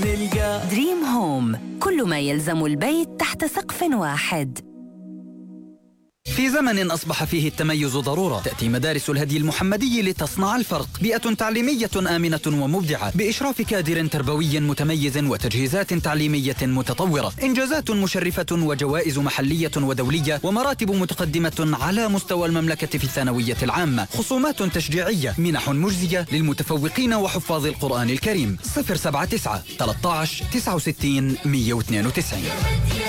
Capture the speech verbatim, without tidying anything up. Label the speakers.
Speaker 1: نلقى.
Speaker 2: دريم هوم، كل ما يلزم البيت تحت سقف واحد.
Speaker 3: في زمن أصبح فيه التميز ضرورة، تأتي مدارس الهدي المحمدي لتصنع الفرق. بيئة تعليمية آمنة ومبدعة بإشراف كادر تربوي متميز وتجهيزات تعليمية متطورة، إنجازات مشرفة وجوائز محلية ودولية ومراتب متقدمة على مستوى المملكة في الثانوية العامة، خصومات تشجيعية، منح مجزية للمتفوقين وحفاظ القرآن الكريم. صفر سبعة تسعة ثلاثة عشر تسعة وستين مئة واثنين وتسعين.